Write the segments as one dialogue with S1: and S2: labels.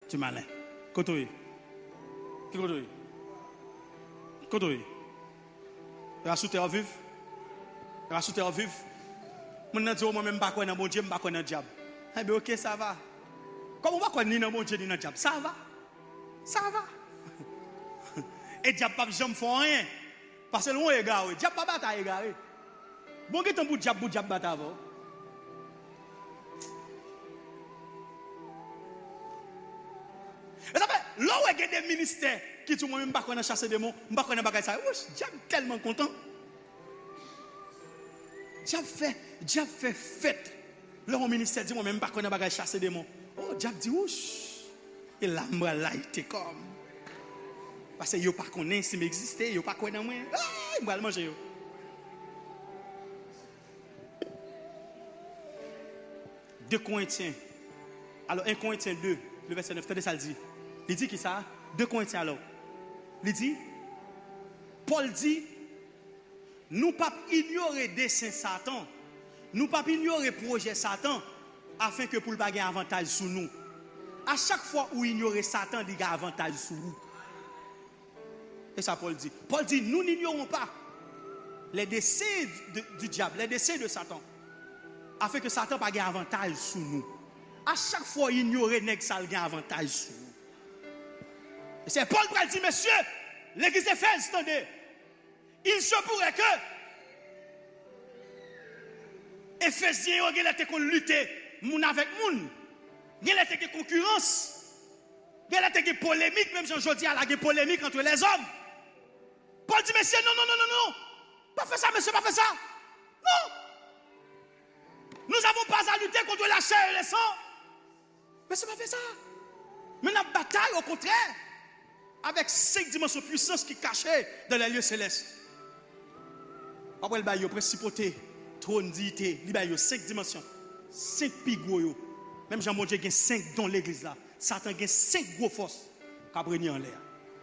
S1: Tu malin. Kotoye. Qui kotoye? Kotoye. Rassouter vive. Rassouter vive. Mon nan dit moi-même pas quoi dans bon Dieu, pas quoi dans diable. Eh bien OK, ça va. Comme on va quoi ni dans bon Dieu ni dans diable, ça va. Ça va. Et diable pas jamais font rien. Parce que loin égaré, diable pas bataille égaré. Bon que ton bout diable bataille avant. Et ça fait là où il y a des ministères qui tout moi même pas connait chasser démons, pas connait bagaille ça. Wesh, diable tellement content. Diable fait fête. Là au ministère dit moi même pas connait bagaille chasser démons. Oh diable dit ouch. Et là moi là il était comme parce que yo pas connait si m'exister, yo pas connait moi. Ah, il va le manger yo. Deux Corinthiens. Alors 1 Corinthiens 2, le verset 9, ça le dit. Il dit qui ça? 2 Corinthiens alors. Il dit, Paul dit, nous pas ignorer dessein Satan, nous pas ignorer projet Satan, afin que pour le bagage avantage sur nous. À chaque fois où ignorer Satan, il y a avantage sur nous. Et ça Paul dit. Paul dit, nous n'ignorons pas les desseins du diable, les desseins de Satan, afin que Satan pas ait avantage sur nous. À chaque fois ignorer nèg ça gagne avantage sur nous. Et c'est Paul qui dit messieurs, l'église d'Éphèse, attendez. Il se pourrait que Éphésiens ont été qu'on lutter moun avec moun. Il y a des concurrence. Il y a des polémiques, même si je dis à la polémique entre les hommes. Paul dit messieurs, non. Pas faire ça monsieur, pas faire ça. Non. Nous n'avons pas à lutter contre la chair et le sang. Mais c'est pas fait ça. Mais la bataille, au contraire, avec 5 dimensions de puissance qui cachées dans les lieux célestes. Après, il y a principauté, trône, dignité, il y a 5 dimensions, 5 pigouilles. Même Jean-Mon-Dieu a 5 dans l'église là. Satan a 5 gros forces qui ont en l'air.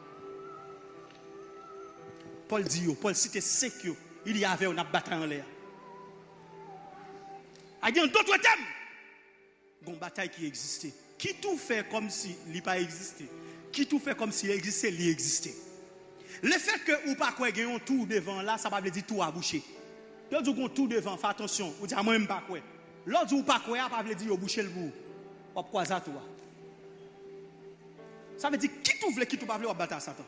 S1: Paul dit, Paul cite 5, il y avait une bataille en l'air. Il y a d'autres thèmes. Une bataille qui existait. Qui tout fait comme si il n'a pas existé. Qui tout fait comme s'il existait, il existait. Le fait que ou pas quoi gagne un tour devant là, ça va veut dire tout à boucher. Quand vous avez un tour devant, faites attention, vous dites moi même pas quoi. L'autre ou pas quoi, ça veut dire vous boucher le bout. Ou quoi ça toi. Ça veut dire qui tout veut, qui tout pas veut, on battre Satan.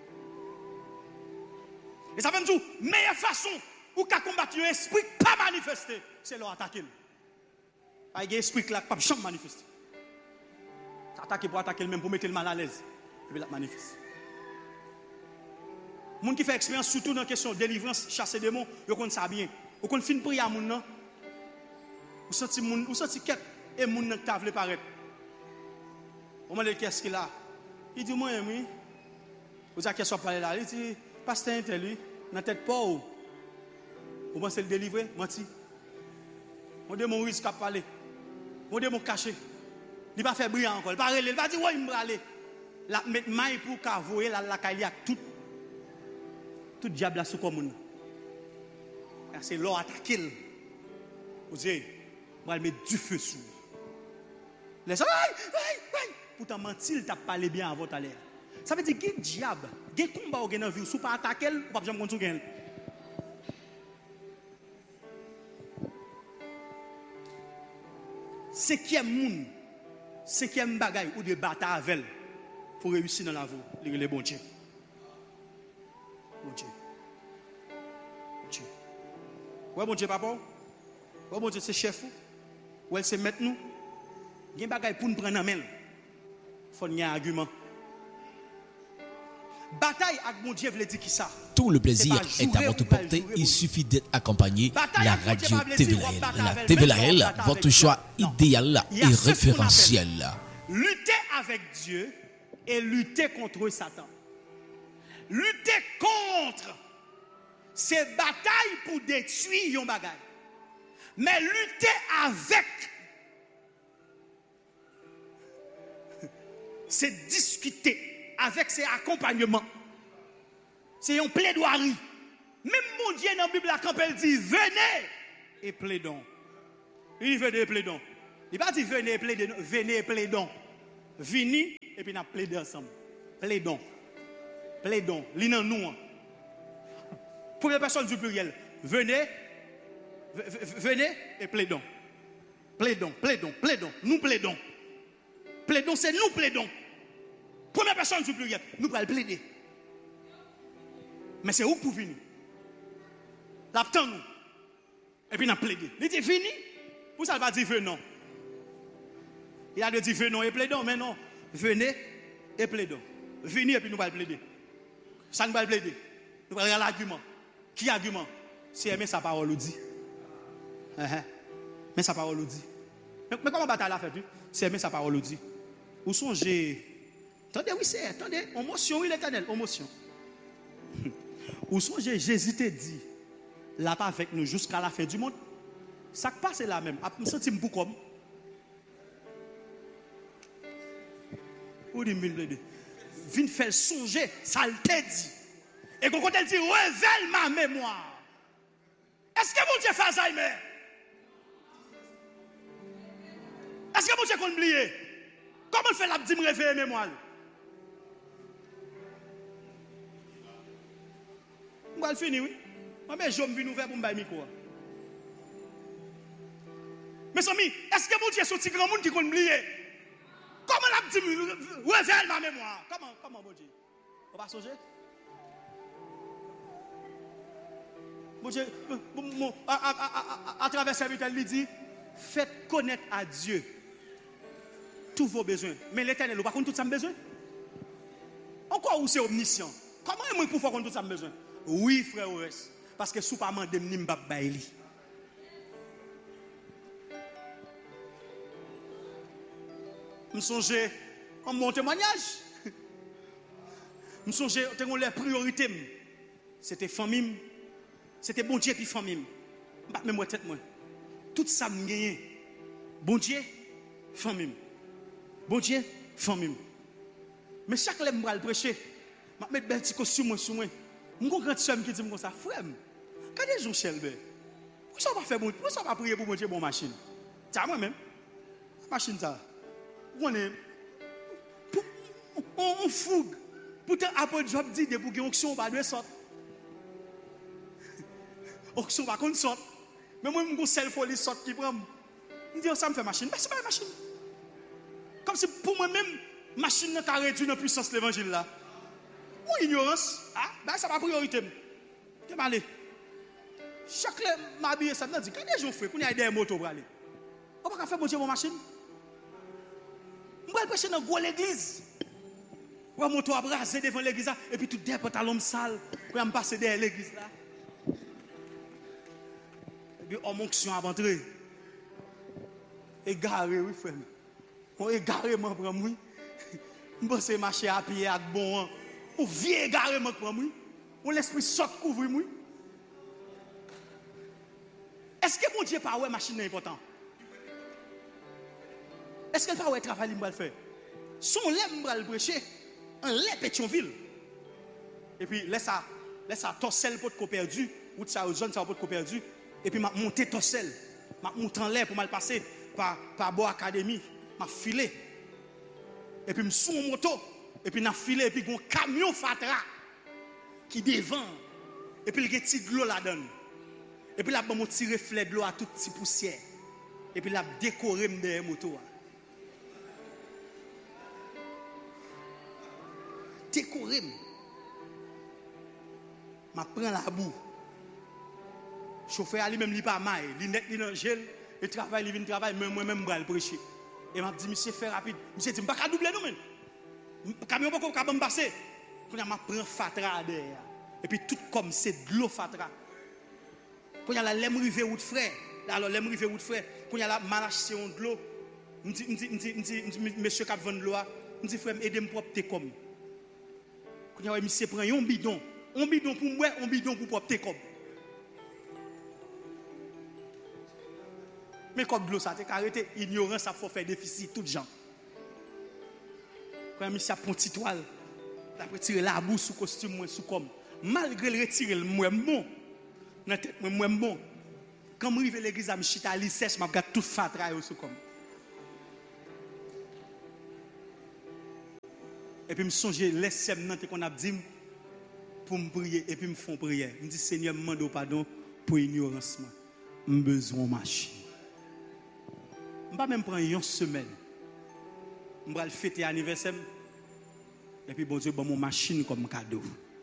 S1: Et ça veut dire meilleure façon ou qu'à combattre un esprit pas manifesté, c'est leur attaquer. Il y a un esprit là qui pas jamais manifester. Attaquer pour attaquer le même pour mettre le mal à l'aise et puis la manifeste. Moun qui fait expérience surtout dans la question de délivrance, chasser démons, yo connaît ça bien. Ou connaît fin prière moun nan. Ou senti quête et moun nan t'a vle paraître. On m'a dit qu'est-ce qu'il a? Il dit moi oui. Vous avez qu'est-ce qu'on parler là? Il dit pasteur intel lui dans tête pas ou. Vous pensez le délivrer? Menti. Mon démon risque à parler. Mon démon caché. Il va faire brillant encore. Il va dire, ouais, il va aller. La mettre maille pour qu'avoyer la caille à tout diable sous commune. C'est l'or attaquer. Vous dites, on va mettre du feu sur. Laisse, pourtant mentir, il t'a parlé bien avant à l'air. Ça veut dire qu'il y a diable, il y a un combat dans la vie, si vous ne pas attaquer, vous ne pouvez pas jamais continuer. Cinquième bagaille ou de bataille avec elle pour réussir dans la vie, les bons Dieu. Bon Dieu. Bon Dieu. Ouais, bon Dieu, papa. Ouais, bon Dieu, c'est chef. Ouais, c'est maître nous. Il y a un bagaille pour nous prendre en main. Il faut qu'il y ait un argument. Bataille avec mon Dieu, veut dire qui ça?
S2: Tout le plaisir est à votre portée. Il suffit d'être accompagné. La radio TVLAL. La TVLAL, votre choix idéal et référentiel.
S1: Lutter avec Dieu et lutter contre Satan. Lutter contre, c'est bataille pour détruire un bagaille. Mais lutter avec, c'est discuter. Avec ses accompagnements. C'est une plaidoirie. Même mon Dieu dans la Bible, quand elle dit venez et plaidons. Il venez et plaidons. Il ne va pas dire venez et plaidons. Venez et plaidons. Vini et puis nous plaidé ensemble. Plaidons. Plaidons. L'un nous. Première personne du pluriel. Venez et plaidons. Plaidons. Nous plaidons. Plaidons, c'est nous plaidons. Première personne du pluriel. Nous allons plaider. Mais c'est où pour venir? L'attend nous. Et puis nous plaidons. Il dit fini. Pour ça, il va dire venons. Il a dit venons et plaidons. Mais non. Venez et plaidons. Venez et puis nous allons plaider. Ça nous va plaider. Nous allons regarder l'argument. Qui argument? C'est aimer sa parole, dit. Mais sa parole, dit. Mais comment bataille la fait? C'est aimer sa parole, dit. Où songez? Attendez, oui, c'est. Attendez, émotion, oui, l'éternel, émotion. Où songez, Jésus te dit, là pas avec nous jusqu'à la fin du monde. Ça passe là même. Je me sens un peu comme. Où dit, viens faire songer, ça te dit. Et quand elle dit, révèle ma mémoire. Est-ce que mon Dieu fait Alzheimer? Est-ce que mon Dieu qu'on oublie? Comment fait la dit me réveiller mémoire? On va le finir, oui. Mais je vais nous faire pour me micro. Mes amis, est-ce que mon Dieu est un grand monde qui qu'on oublie? Comment la dit me révèle ma mémoire? Comment mon Dieu? On va songer? Bon Dieu, à travers serviteur, il dit, faites connaître à Dieu tous vos besoins. Mais l'Éternel, vous ne pouvez pas tout ça besoin. Encore où c'est omniscient? Comment est-ce que vous pouvez tout ça besoin? Oui, frère Ores, parce que si vous ne pouvez pas demander, vous ne pouvez pas. Je songe en mon témoignage. Je songe les priorités. C'était famille. C'était bon Dieu puis famille. Mais moi tête moi. Tout ça me gagne. Bon Dieu, famille. Bon Dieu, famille. Mais chaque fois que je vais prêcher, je vais mettre un petit costume sur moi. Je vais grand soeur qui dit comme ça, frère, quand les gens chelbe, pourquoi ça va faire bon, pourquoi ça va prier pour bon Dieu bon machine? C'est moi même. Machine ça. On est on fougue. Pourtant après job dit de pour que onction pas de sorte. Onction pas qu'on sorte. Mais moi mon seul folie sorte qui prend. Me dit ça me fait machine. Mais c'est pas une machine. Comme si pour moi même machine n'a pas réduit la puissance de l'évangile là. Mon ignorance, ben ça va priorité. Que m'aller. Chaque m'habiller ça me dit quand les gens font qu'on y a des motos pour aller. On va faire bon Dieu mon machine. On va prêcher dans l'église. On va moto abraser devant l'église et puis tout des pantalons sales pour me passer derrière l'église là. Et puis on onction avant entrer. Égaré oui frère. On égarément prend moi. On pense marcher à pied avec bon. On vient égarément prend moi. On l'esprit saute couvrir moi. Est-ce que mon Dieu pas ouais machine important? Est-ce qu'elle pas ouais travail il va le faire? Son lait va le prêcher en lait Pétionville. Et puis laisse ça torsel pour te perdu ou ça aux zones ça pour te perdu et puis m'a monter torsel. M'a monter en l'air pour mal passer par Bois Académie, m'a filé. Et puis me sous mon moto et puis n'a filé et puis un camion fatra qui devant et puis il y a petit de l'eau là-dedans. Et puis là bon petit reflet de l'eau à toute petite poussière. Et puis là décorer derrière moto. Décorer. Je prends la boue. Chauffeur lui-même, il pas mal. Il net, il dans gel. Il travaille, il vient travailler. Moi-même, je vais le prêcher. Et m'a dit, monsieur, fais rapide. Monsieur, dit, je ne vais pas doubler nous-mêmes. Le camion ne va pas passer. Quand je prends fatra derrière. Et puis tout comme c'est de l'eau fatra. Quand il y a la lème rive ou de frère. Alors, lème rive ou de frère. Quand il y a la malache de l'eau. Je dis, monsieur qui vend de l'eau. Je dis, frère, aidez-moi pour opter comme. Quand il y a monsieur prend un bidon pour moi, un bidon pour opter comme. Mais comme de l'eau, ça t'est arrêté. Ignorance, ça faut faire déficit, tout gens. Quand monsieur prend une petite toile, il a retiré la boue sous costume, sous comme. Malgré le retirer, moi, bon. Dans la tête, moi, bon. Quand je arrive à l'église, je suis allé sèche, je regarde tout fatra sous comme. Et puis me songer les semaines qu'on a dit pour me prier et puis me font prière. Me dit Seigneur, me demande pardon pour ignorance. Me besoin de machine. Je ne vais pas même prendre une semaine. Je vais fêter l'anniversaire. Et puis bon Dieu, bon mon machine comme cadeau.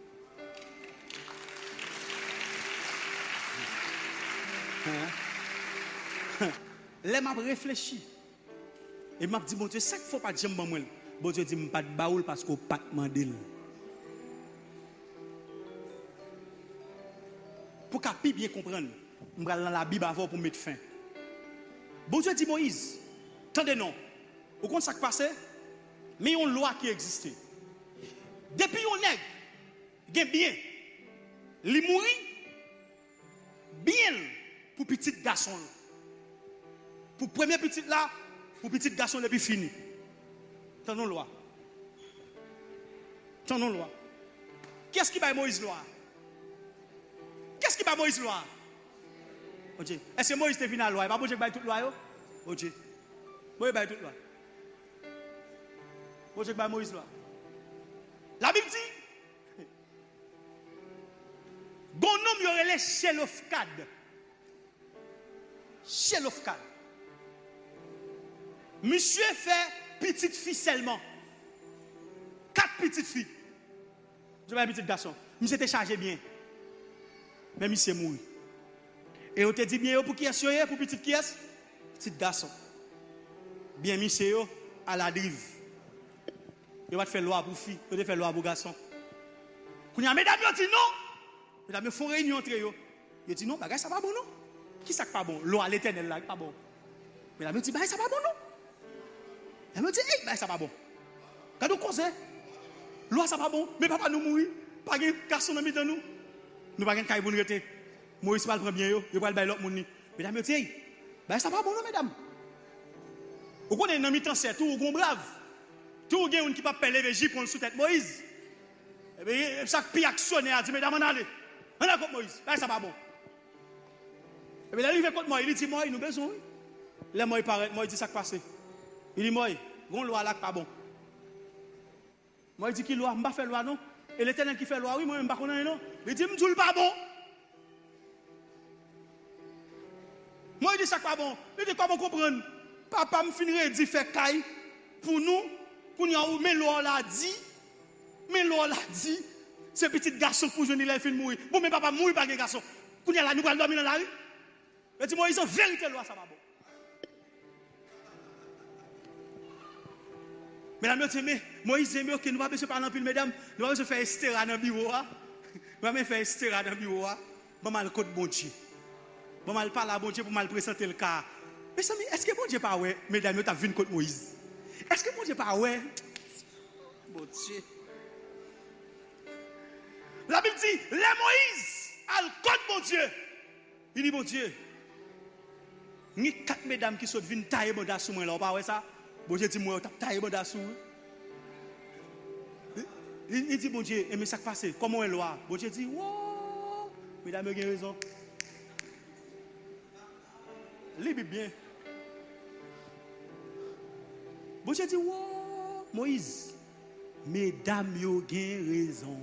S1: Là, je réfléchi. Et je me dit, bon Dieu, ça ne faut pas dire moi. Bon Dieu dit, je ne pas de baoul parce qu'on ne pas demander. Pour qu'à bien comprendre, je vais dans la Bible avant pour mettre fin. Bon Dieu dit, Moïse, attendez non. Au compte ça qui passait, mais il y a une loi qui existait. Depuis on est, bien, il mourit bien pour petit garçon. Pour premier petit là, pour petit garçon depuis fini. Tenons loi. Tenons loi. Qu'est-ce qui va Moïse loi? Qu'est-ce qui va Moïse loi? Ok. Est-ce que Moïse est venu à la loi? Il va bouger toute loi? Ok. Moïse va toute loi. Bouger Moïse loi. La Bible dit, bon homme y aurait les Chelofkad. Chelofkad. Monsieur fait petite fille seulement. 4 petites filles. Je vais un petit garçon. Monsieur était chargé bien. Mais monsieur est mort. Et on te dit bien pour qui est-ce? Pour petite qui est-ce? Petit garçon. Bien monsieur à la drive. Il va te faire loi pour fille, il va te faire loi pour garçon. Quand il y a mesdames qui disent non, mesdames font réunion entre eux. Ils disent non, bagage ça pas bon non. Qui ça pas bon? Loi l'éternel là, pas bon. Mesdames disent bagage ça pas bon non. Elle me dit hey, bagage ça pas bon. Quand nous causons, loi ça pas bon, mais papa nous mourir, pas de garçon dans milieu de nous. Nous pas de caille pour nous rester. Moïse va le prendre bien yo, il va le bailler l'autre monde. Mesdames disent hey, bagage ça pas bon non mesdames. Vous connaissez dans mi-temps c'est tout gon brave. Tout le monde qui peut pas lever J pour sous tête Moïse. Et bien, chaque pied actionné a dit, mesdames, on allez. On a contre Moïse. Là, ça va bon. Et bien, là, il fait contre moi. Il dit, moi, il nous besoin. Là, moi, il paraît. Moi, il dit, ça qui passe. Il dit, moi, il loi là, pas bon. Moi, il dit, qui loi? Je ne vais pas faire loi, non. Et l'éternel qui fait loi, oui, moi, je ne vais pas connaître, non. Il dit, je ne pas bon. Moi, il dit, ça pas bon. Il dit, comment comprendre? Papa me finirait de faire caille pour nous. Mais l'on l'a dit, ce petit garçon pour jeune il a fait mourir. Bon, mais papa mourir par un garçon. Qu'on y a là, nous allons dormir dans la rue. Mais dis-moi, ils ont vérité loi, ça va bon. Mesdames, mais Moïse aime que nous ne pouvons pas parler en pile, mesdames. Nous allons faire estéra dans le bureau. Nous allons faire estéra dans le bureau. Nous allons côté bon Dieu. Nous allons parler à bon Dieu pour mal présenter le cas. Mais est-ce que bon Dieu pas ouais, mesdames, nous avons vu côté Moïse? Est-ce que mon Dieu pas ouais? Bon Dieu. La Bible dit, les Moïse a le code mon Dieu. Il dit, bon Dieu, ni 4 mesdames qui sont venues tailler mon dassou, moi là, pas ouais ça? Bon Dieu dit, moi, tu as taillé mon dassou. Il dit, bon Dieu, et mais ça qui passe, comment est loi? Bon Dieu dit, wow, mesdames, vous avez raison. Libre bien. Bon Dieu dit, wow, Moïse, mesdames, vous avez raison.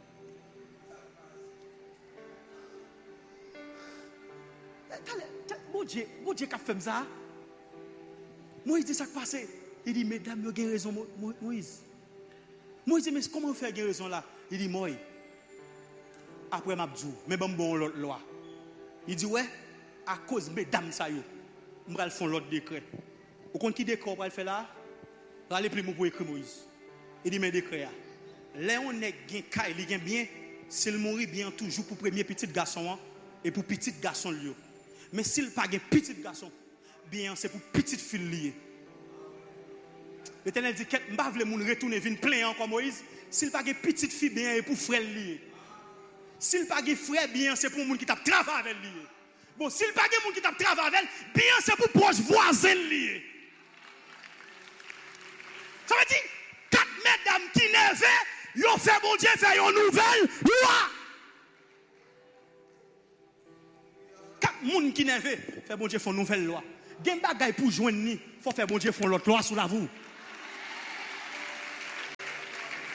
S1: Bon Dieu qui a fait ça. Moïse dit ça qui passe. Il dit, mesdames, vous avez raison, Moïse. Moïse dit, mais comment vous faites raison là? Il dit, moi, après m'a dit, mais bon l'autre loi. Il dit, ouais, à cause de mesdames, ça y est, je vais faire l'autre décret. Vous comprenez qui décret on va le faire là? Allez plus pour écrire Moïse. Il dit, mais décret. Là, on est bien, s'il mourit bien toujours pour premier petit garçon et pour petit garçon lié. Mais s'il pas un petit garçon, bien c'est pour petite fille liée. L'Éternel dit que je ne veux pas retourner venir plein encore Moïse. S'il pas une petite fille bien et pour frère lié. S'il pas un frère bien c'est pour monde qui t'a travaillé avec lié. Bon, s'il pas un monde qui t'a travaillé avec bien c'est pour proche voisin lié. Ça veut dire 4 mesdames qui nervent, ils ont fait bon Dieu faire une nouvelle loi. 4 personnes qui nervent, fait bon Dieu faire une nouvelle loi. Gen bagay pour joindre ni, faut faire bon Dieu faire l'autre loi sous la vous.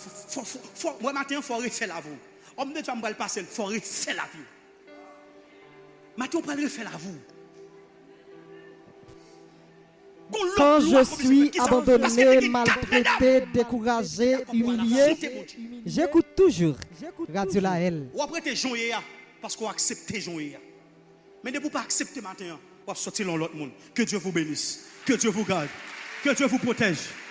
S1: Moi, matin, il faut refaire la vie. Homme de femme, il passer, il faut refaire la vie. Matin, on peut refaire la vie.
S3: Quand je suis abandonné, maltraité, découragé, humilié, j'écoute toujours Radio La Haye.
S1: Ou après te joindre parce qu'on accepte joindre. Mais ne pouvez pas accepter matin, on va sortir dans l'autre monde. Que Dieu vous bénisse, que Dieu vous garde, que Dieu vous protège.